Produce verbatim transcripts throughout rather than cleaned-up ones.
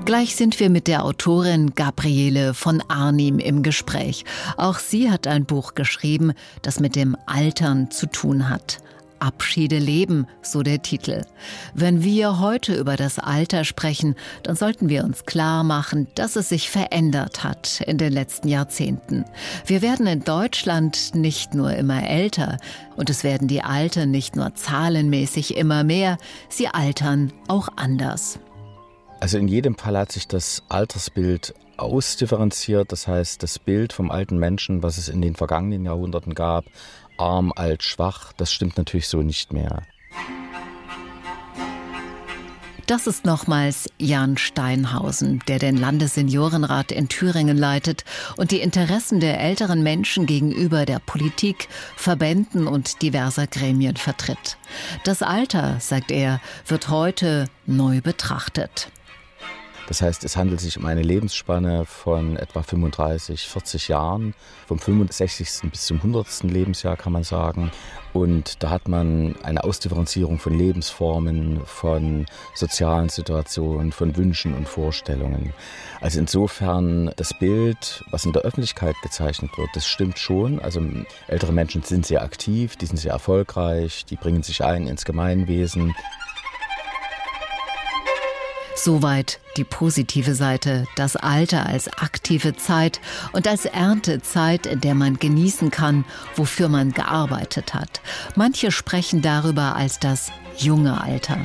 Gleich sind wir mit der Autorin Gabriele von Arnim im Gespräch. Auch sie hat ein Buch geschrieben, das mit dem Altern zu tun hat. Abschiede leben, so der Titel. Wenn wir heute über das Alter sprechen, dann sollten wir uns klar machen, dass es sich verändert hat in den letzten Jahrzehnten. Wir werden in Deutschland nicht nur immer älter und es werden die Alten nicht nur zahlenmäßig immer mehr, sie altern auch anders. Also in jedem Fall hat sich das Altersbild ausdifferenziert. Das heißt, das Bild vom alten Menschen, was es in den vergangenen Jahrhunderten gab, arm, alt, schwach, das stimmt natürlich so nicht mehr. Das ist nochmals Jan Steinhausen, der den Landesseniorenrat in Thüringen leitet und die Interessen der älteren Menschen gegenüber der Politik, Verbänden und diverser Gremien vertritt. Das Alter, sagt er, wird heute neu betrachtet. Das heißt, es handelt sich um eine Lebensspanne von etwa fünfunddreißig, vierzig Jahren, vom fünfundsechzigsten bis zum hundertsten Lebensjahr kann man sagen. Und da hat man eine Ausdifferenzierung von Lebensformen, von sozialen Situationen, von Wünschen und Vorstellungen. Also insofern das Bild, was in der Öffentlichkeit gezeichnet wird, das stimmt schon. Also ältere Menschen sind sehr aktiv, die sind sehr erfolgreich, die bringen sich ein ins Gemeinwesen. Soweit die positive Seite, das Alter als aktive Zeit und als Erntezeit, in der man genießen kann, wofür man gearbeitet hat. Manche sprechen darüber als das junge Alter.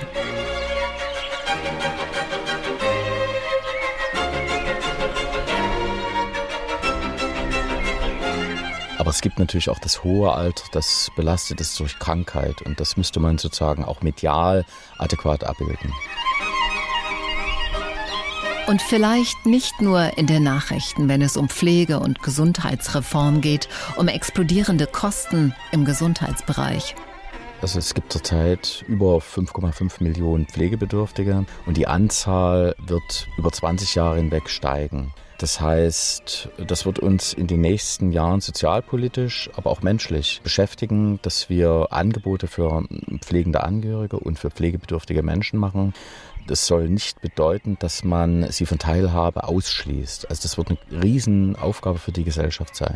Aber es gibt natürlich auch das hohe Alter, das belastet ist durch Krankheit und das müsste man sozusagen auch medial adäquat abbilden. Und vielleicht nicht nur in den Nachrichten, wenn es um Pflege- und Gesundheitsreform geht, um explodierende Kosten im Gesundheitsbereich. Also es gibt zurzeit über fünf Komma fünf Millionen Pflegebedürftige und die Anzahl wird über zwanzig Jahre hinweg steigen. Das heißt, das wird uns in den nächsten Jahren sozialpolitisch, aber auch menschlich beschäftigen, dass wir Angebote für pflegende Angehörige und für pflegebedürftige Menschen machen. Das soll nicht bedeuten, dass man sie von Teilhabe ausschließt. Also das wird eine Riesenaufgabe für die Gesellschaft sein.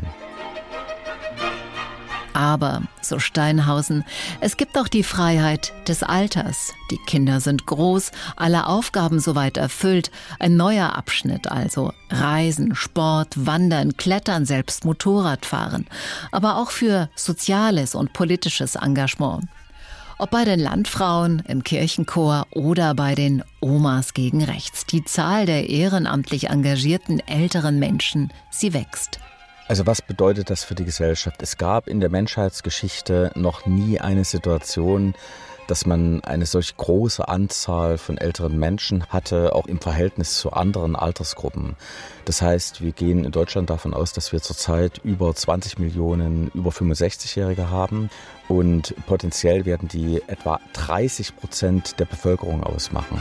Aber, so Steinhausen, es gibt auch die Freiheit des Alters. Die Kinder sind groß, alle Aufgaben soweit erfüllt. Ein neuer Abschnitt also. Reisen, Sport, Wandern, Klettern, selbst Motorradfahren. Aber auch für soziales und politisches Engagement. Ob bei den Landfrauen, im Kirchenchor oder bei den Omas gegen Rechts. Die Zahl der ehrenamtlich engagierten älteren Menschen, sie wächst. Also was bedeutet das für die Gesellschaft? Es gab in der Menschheitsgeschichte noch nie eine Situation, dass man eine solch große Anzahl von älteren Menschen hatte, auch im Verhältnis zu anderen Altersgruppen. Das heißt, wir gehen in Deutschland davon aus, dass wir zurzeit über zwanzig Millionen über fünfundsechzigjährige haben und potenziell werden die etwa dreißig Prozent der Bevölkerung ausmachen.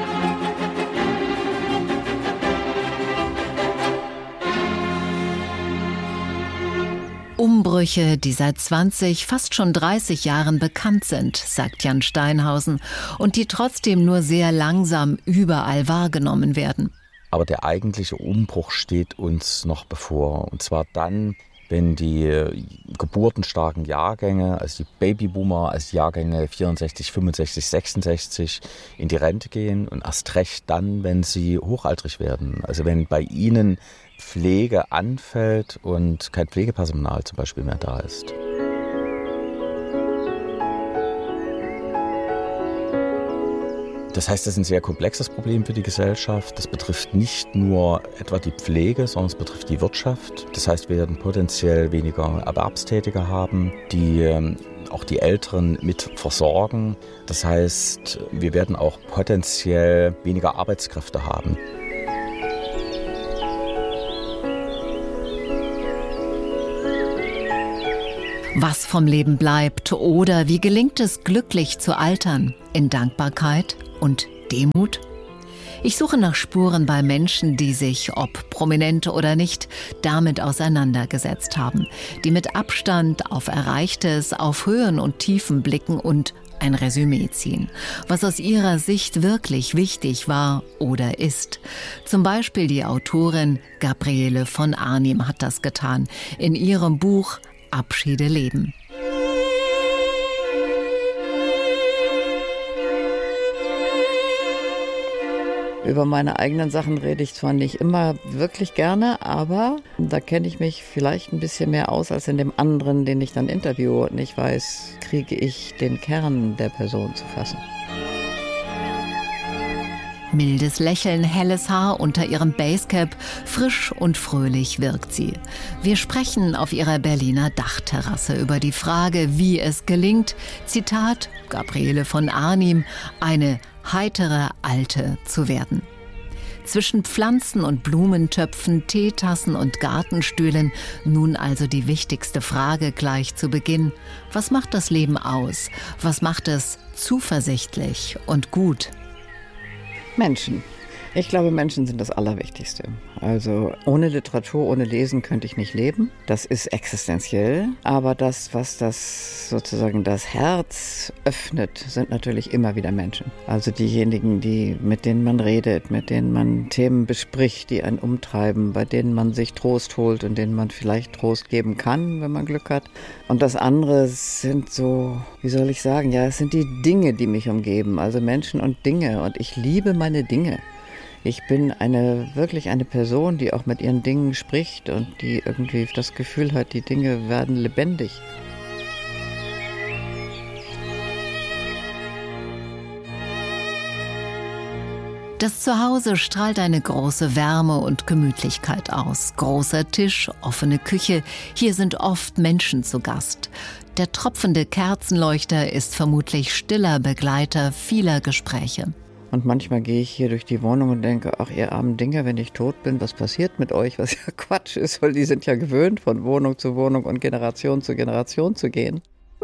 Umbrüche, die seit zwanzig, fast schon dreißig Jahren bekannt sind, sagt Jan Steinhausen, und die trotzdem nur sehr langsam überall wahrgenommen werden. Aber der eigentliche Umbruch steht uns noch bevor. Und zwar dann, wenn die geburtenstarken Jahrgänge, also die Babyboomer, also die Jahrgänge vierundsechzig, fünfundsechzig, sechsundsechzig in die Rente gehen und erst recht dann, wenn sie hochaltrig werden. Also wenn bei ihnen Pflege anfällt und kein Pflegepersonal zum Beispiel mehr da ist. Das heißt, das ist ein sehr komplexes Problem für die Gesellschaft. Das betrifft nicht nur etwa die Pflege, sondern es betrifft die Wirtschaft. Das heißt, wir werden potenziell weniger Erwerbstätige haben, die auch die Älteren mit versorgen. Das heißt, wir werden auch potenziell weniger Arbeitskräfte haben. Was vom Leben bleibt oder wie gelingt es, glücklich zu altern? In Dankbarkeit und Demut? Ich suche nach Spuren bei Menschen, die sich, ob prominent oder nicht, damit auseinandergesetzt haben, die mit Abstand auf Erreichtes, auf Höhen und Tiefen blicken und ein Resümee ziehen, was aus ihrer Sicht wirklich wichtig war oder ist. Zum Beispiel die Autorin Gabriele von Arnim hat das getan in ihrem Buch Abschiede leben. Über meine eigenen Sachen rede ich zwar nicht immer wirklich gerne, aber da kenne ich mich vielleicht ein bisschen mehr aus als in dem anderen, den ich dann interviewe und nicht weiß, kriege ich den Kern der Person zu fassen. Mildes Lächeln, helles Haar unter ihrem Basecap, frisch und fröhlich wirkt sie. Wir sprechen auf ihrer Berliner Dachterrasse über die Frage, wie es gelingt, Zitat Gabriele von Arnim, eine heitere Alte zu werden. Zwischen Pflanzen- und Blumentöpfen, Teetassen und Gartenstühlen nun also die wichtigste Frage gleich zu Beginn. Was macht das Leben aus? Was macht es zuversichtlich und gut? Menschen. Ich glaube, Menschen sind das Allerwichtigste. Also ohne Literatur, ohne Lesen könnte ich nicht leben. Das ist existenziell. Aber das, was das sozusagen das Herz öffnet, sind natürlich immer wieder Menschen. Also diejenigen, die, mit denen man redet, mit denen man Themen bespricht, die einen umtreiben, bei denen man sich Trost holt und denen man vielleicht Trost geben kann, wenn man Glück hat. Und das andere sind so, wie soll ich sagen, ja, es sind die Dinge, die mich umgeben. Also Menschen und Dinge. Und ich liebe meine Dinge. Ich bin eine, wirklich eine Person, die auch mit ihren Dingen spricht und die irgendwie das Gefühl hat, die Dinge werden lebendig. Das Zuhause strahlt eine große Wärme und Gemütlichkeit aus. Großer Tisch, offene Küche, hier sind oft Menschen zu Gast. Der tropfende Kerzenleuchter ist vermutlich stiller Begleiter vieler Gespräche. Und manchmal gehe ich hier durch die Wohnung und denke, ach ihr armen Dinger, wenn ich tot bin, was passiert mit euch? Was ja Quatsch ist, weil die sind ja gewöhnt, von Wohnung zu Wohnung und Generation zu Generation zu gehen.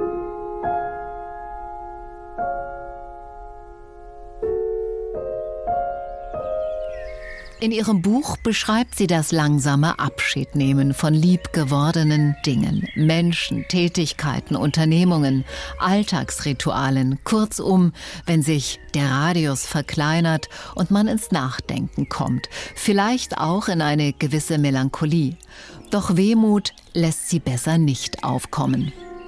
In ihrem Buch beschreibt sie das langsame Abschiednehmen von liebgewordenen Dingen, Menschen, Tätigkeiten, Unternehmungen, Alltagsritualen. Kurzum, wenn sich der Radius verkleinert und man ins Nachdenken kommt, vielleicht auch in eine gewisse Melancholie. Doch Wehmut lässt sie besser nicht aufkommen.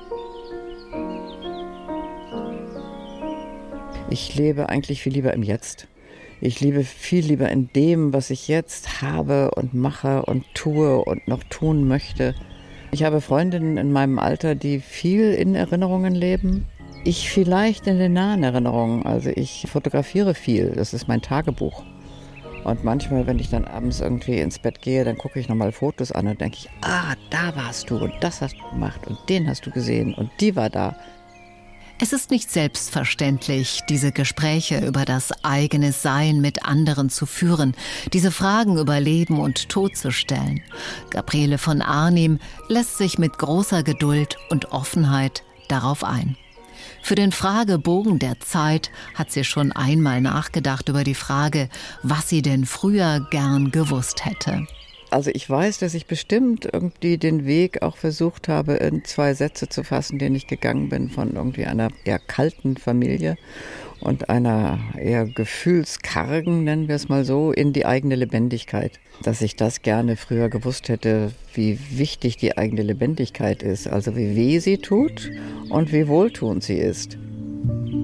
Ich lebe eigentlich viel lieber im Jetzt. Ich lebe viel lieber in dem, was ich jetzt habe und mache und tue und noch tun möchte. Ich habe Freundinnen in meinem Alter, die viel in Erinnerungen leben. Ich vielleicht in den nahen Erinnerungen. Also ich fotografiere viel, das ist mein Tagebuch. Und manchmal, wenn ich dann abends irgendwie ins Bett gehe, dann gucke ich nochmal Fotos an und denke ich, ah, da warst du und das hast du gemacht und den hast du gesehen und die war da. Es ist nicht selbstverständlich, diese Gespräche über das eigene Sein mit anderen zu führen, diese Fragen über Leben und Tod zu stellen. Gabriele von Arnim lässt sich mit großer Geduld und Offenheit darauf ein. Für den Fragebogen der Zeit hat sie schon einmal nachgedacht über die Frage, was sie denn früher gern gewusst hätte. Also ich weiß, dass ich bestimmt irgendwie den Weg auch versucht habe, in zwei Sätze zu fassen, den ich gegangen bin von irgendwie einer eher kalten Familie und einer eher gefühlskargen, nennen wir es mal so, in die eigene Lebendigkeit. Dass ich das gerne früher gewusst hätte, wie wichtig die eigene Lebendigkeit ist, also wie weh sie tut und wie wohltuend sie ist.